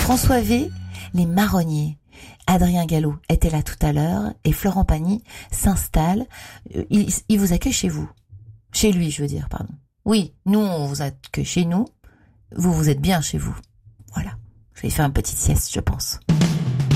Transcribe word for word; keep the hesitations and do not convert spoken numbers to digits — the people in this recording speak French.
François V, les marronniers. Adrien Gallo était là tout à l'heure et Florent Pagny s'installe. Il, il vous accueille chez vous. Chez lui, je veux dire, pardon. Oui, nous, on vous accueille chez nous. Vous, vous êtes bien chez vous. Voilà. Je vais faire une petite sieste, je pense.